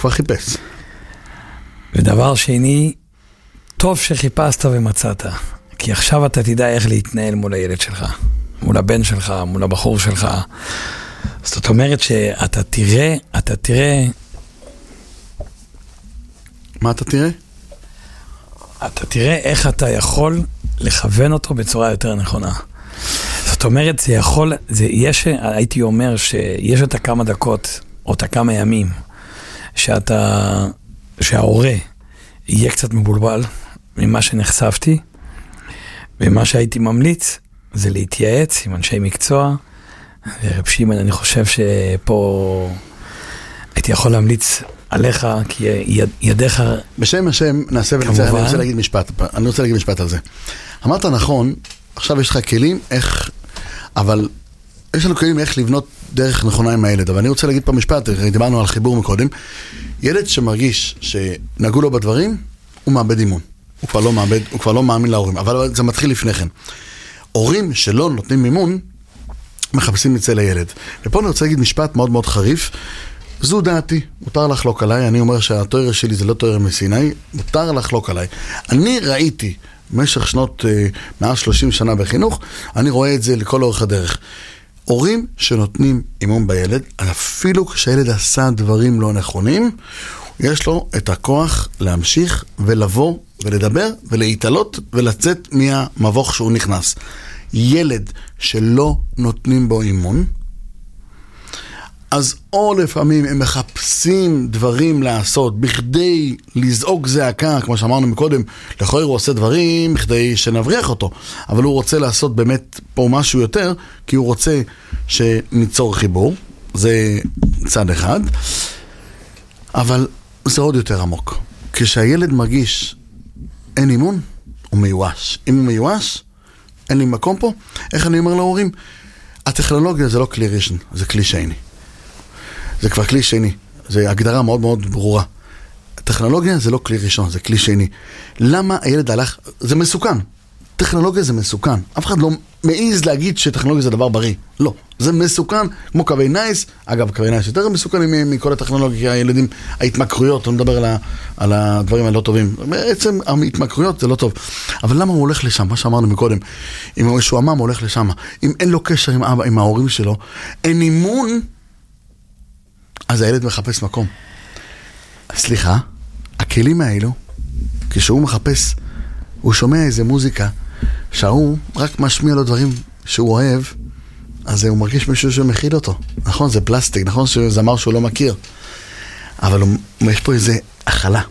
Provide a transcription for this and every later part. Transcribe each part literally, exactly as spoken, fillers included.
כבר חיפש. ודבר שני, טוב שחיפשת ומצאת, כי עכשיו אתה תדע איך להתנהל מול הילד שלך, מול הבן שלך, מול הבחור שלך. זאת אומרת שאתה תראה, אתה תראה... מה אתה תראה? אתה תראה איך אתה יכול לכוון אותו בצורה יותר נכונה. זאת אומרת, זה יכול, זה יש, הייתי אומר שיש את הכמה דקות, או את הכמה ימים, שאתה, שההורה יהיה קצת מבולבל ממה שנחשפתי, ומה שהייתי ממליץ, זה להתייעץ עם אנשי מקצוע, ורב שמעון, אני חושב שפה הייתי יכול להמליץ עליך, כי יד, ידיך... בשם השם נעשה ונצא, אני רוצה להגיד משפט, אני רוצה להגיד משפט על זה. אמרת נכון, עכשיו יש לך כלים, איך, אבל יש לנו כלים איך לבנות דרך נכונה עם הילד, אבל אני רוצה להגיד פה משפט, דיברנו על חיבור מקודם, ילד שמרגיש שנגעו לו בדברים, הוא מאבד אימון. הוא כבר לא מאבד, הוא כבר לא מאמין להורים, אבל זה מתחיל לפני כן. הורים שלא נותנים אימון, מחפשים אצל הילד. ופה אני רוצה להגיד משפט מאוד מאוד חריף, זו דעתי, מותר לחלוק עליי, אני אומר שהתואר שלי זה לא תואר מסיני, מותר לחלוק עליי. אני ראיתי במשך שנות, מעל שלושים שנה בחינוך, אני רואה את זה לכל אורך הדרך. הורים שנותנים אימון בילד, אפילו כשהילד עשה דברים לא נכונים, יש לו את הכוח להמשיך ולבוא ולדבר ולהתעלות ולצאת מהמבוך שהוא נכנס. ילד שלא נותנים בו אימון, אז או לפעמים הם מחפשים דברים לעשות בכדי לזעוק זעקה, כמו שאמרנו מקודם, לכאורה הוא עושה דברים בכדי שנבריח אותו, אבל הוא רוצה לעשות באמת פה משהו יותר, כי הוא רוצה שניצור חיבור, זה צד אחד, אבל זה עוד יותר עמוק. כשהילד מרגיש אין אימון, הוא מיואש. אם הוא מיואש, אין לי מקום פה. איך אני אומר להורים? הטכנולוגיה זה לא כלי ראשון, זה כלי שני. זה כבר כלי שני. זה הגדרה מאוד מאוד ברורה. הטכנולוגיה זה לא כלי ראשון, זה כלי שני. למה הילד הלך? זה מסוכן. טכנולוגיה זה מסוכן. אף אחד לא מעיז להגיד שטכנולוגיה זה דבר בריא. לא. זה מסוכן, כמו קווי נייס. אגב, קווי נייס יותר מסוכנים מכל הטכנולוגיה, הילדים, ההתמכרויות, אני מדבר על, ה, על הדברים הלא טובים. בעצם ההתמכרויות זה לא טוב. אבל למה הוא הולך לשם? מה שאמרנו מקודם. אם הוא איזשהו אמם, הוא הולך לשם. אם אין לו קשר עם אבא, עם ההורים שלו, אין אימון, אז הילד מחפש מקום. סליחה, הכלים האלו, כשהוא מחפש, הוא שומע איזה מוזיקה, שהוא רק משמיע לו דברים שהוא אוהב, אז הוא מרגיש מישהו שמכיל אותו. נכון, זה פלסטיק, נכון שזה אמר שהוא לא מכיר. אבל הוא, יש פה איזה החלה.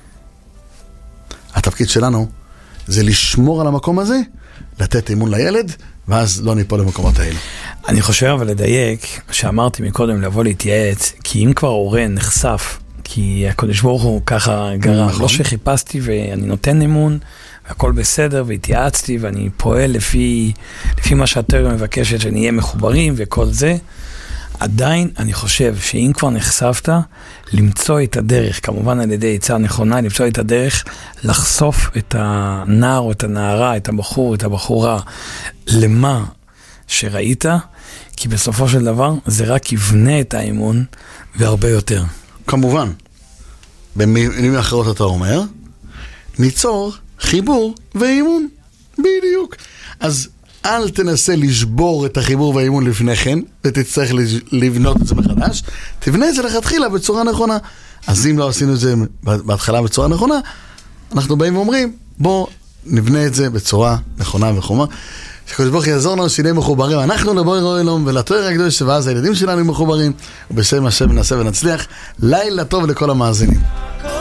התפקיד שלנו זה לשמור על המקום הזה, לתת אימון לילד, ואז לא ניפול למקומות האלה. אני חושב אבל לדייק, שאמרתי מקודם לבוא להתייעץ, כי אם כבר הורה נחשף, כי הקדוש ברוך הוא ככה גרם, נכון. לא שחיפשתי ואני נותן אמון, והכל בסדר, והתייעצתי, ואני פועל לפי, לפי מה שהתורה מבקשת, שנהיה מחוברים וכל זה, עדיין אני חושב שאם כבר נחשפת, למצוא את הדרך, כמובן על ידי עצה נכונה, למצוא את הדרך, לחשוף את הנער או את הנערה, את הבחור, את הבחורה, למה שראית, כי בסופו של דבר זה רק יבנה את האמון והרבה יותר. כמובן, במילים אחרות אתה אומר, ניצור חיבור ואימון, בדיוק. אז אל תנסה לשבור את החיבור והאימון לפני כן, ותצטרך לבנות את זה מחדש, תבנה את זה לכתחילה בצורה נכונה. אז אם לא עשינו את זה בהתחלה בצורה נכונה, אנחנו באים ואומרים, בוא נבנה את זה בצורה נכונה וחומה. שקדוש ברוך הוא יעזור לנו שנהיה מחוברים, אנחנו לבורא עולם ולתורה הקדוש, ואז הילדים שלנו מחוברים, ובשם השם נעשה ונצליח. לילה טוב לכל המאזינים.